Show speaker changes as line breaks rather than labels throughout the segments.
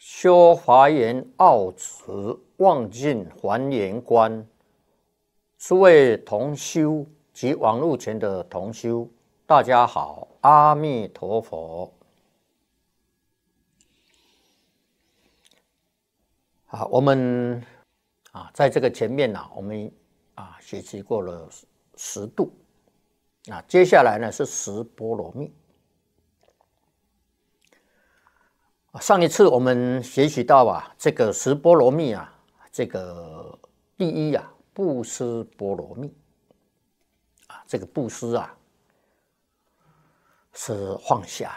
修华严奥慈，望尽还原观。诸位同修及网络前的同修，大家好，阿弥陀佛。我们在这个前面我们学习过了10度，接下来呢是10波罗蜜。上一次我们学习到这个10波罗蜜这个第一布施波罗蜜这个布施是放下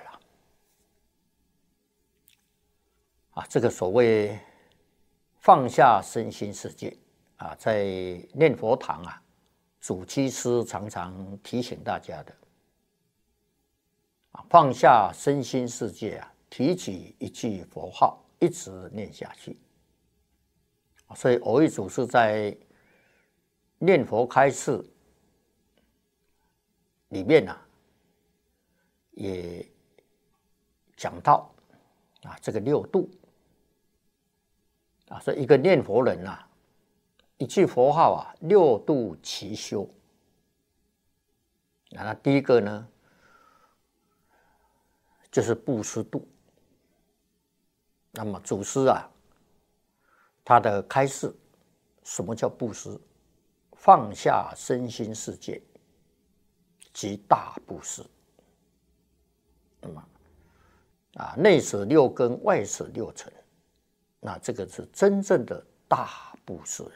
了这个所谓放下身心世界在念佛堂主居师常常提醒大家的放下身心世界提起一句佛号，一直念下去。所以蕅益祖师在念佛开示里面也讲到这个6度所以一个念佛人一句佛号6度齐修。那第一个呢，就是布施度。那么祖师他的开示，什么叫布施？放下身心世界，即大布施。那么内舍6根，外舍6尘，那这个是真正的大布施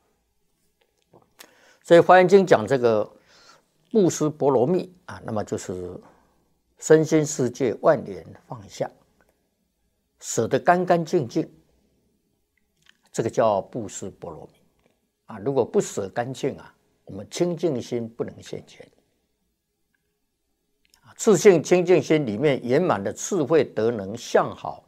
所以《华严经》讲这个布施波罗蜜那么就是身心世界万缘放下，舍得干干净净，这个叫布施波罗蜜如果不舍干净我们清净心不能现前自性清净心里面圆满的智慧德能相好